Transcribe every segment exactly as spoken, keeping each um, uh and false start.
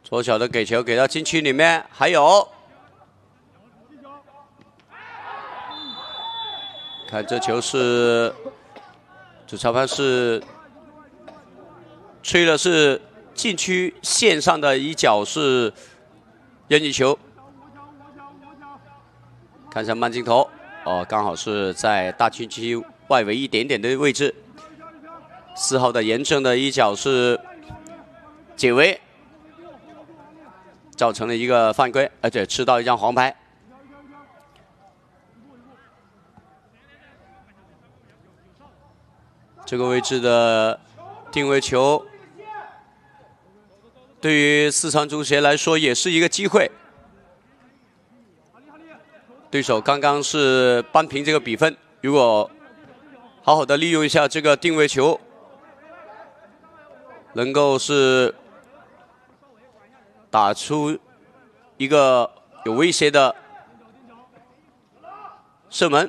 左脚的给球给到禁区里面，还有，看这球是主裁判是吹的是禁区线上的一脚是任意球，看一下慢镜头，哦，刚好是在大禁区外围一点点的位置。四号的严正的一脚是解围。 造成了一个犯规，而且吃到一张黄牌。这个位置的定位球，对于四川足协来说也是一个机会。对手刚刚是扳平这个比分，如果好好的利用一下这个定位球，能够是。 打出一个有威胁的射门，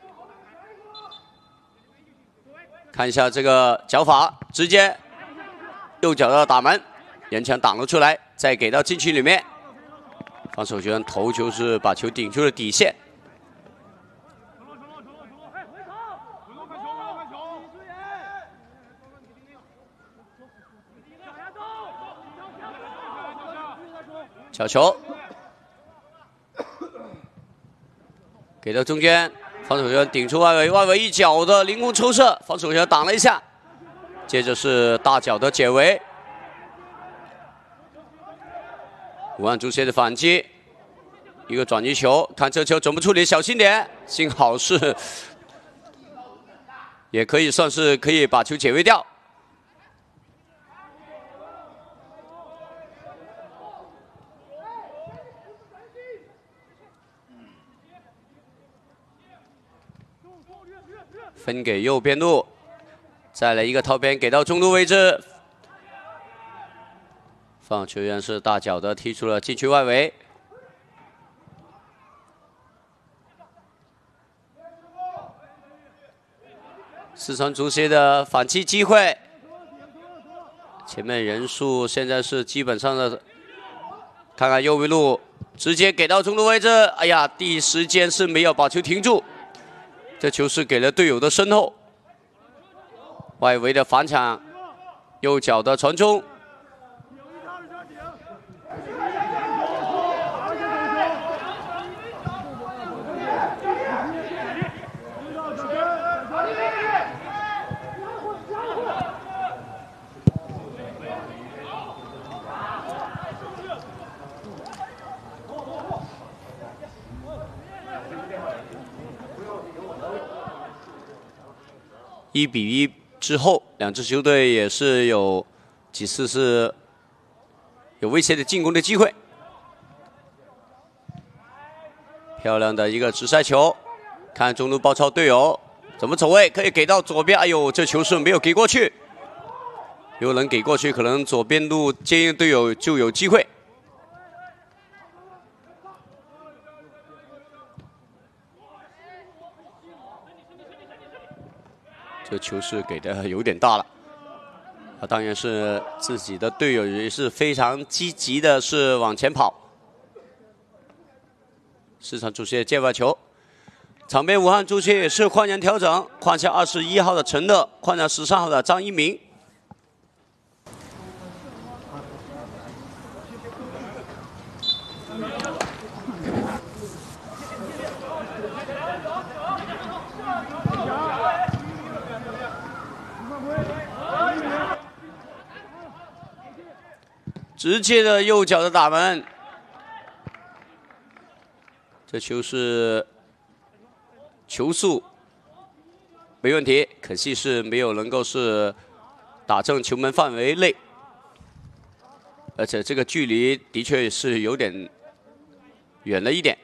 看一下这个脚法，直接右脚的打门，沿墙挡了出来，再给到禁区里面，防守球员头球是把球顶出了底线。 小球给到中间，防守球员顶出外围，外围一脚的凌空抽射，防守球员挡了一下，接着是大脚的解围，武汉足协的反击，一个转移球，看这球怎么处理，小心点，幸好是也可以算是可以把球解围掉。 分给右边路，再来一个套边给到中路位置，放球员是大脚的踢出了禁区外围。四川足协的反击机会，前面人数现在是基本上的，看看右边路直接给到中路位置，哎呀，第一时间是没有把球停住。 这球是给了队友的身后，外围的反抢，右脚的传中，一比一之后，两支球队也是有几次是有威胁的进攻的机会。漂亮的一个直塞球，看中路包抄队友怎么走位，可以给到左边。哎呦，这球是没有给过去，如果能给过去，可能左边路接应队友就有机会。 这球是给的有点大了，啊，当然是自己的队友也是非常积极的，是往前跑。四川足协界外球，场边武汉足协也是换人调整，换下二十一号的陈乐，换上十三号的张一鸣。直接的右脚的打门，这球是球速没问题，可惜是没有能够是打正球门范围内，而且这个距离的确是有点远了一点。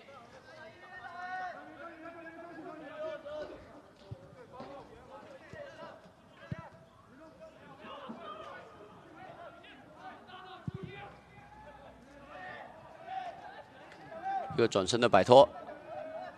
一个转身的摆脱，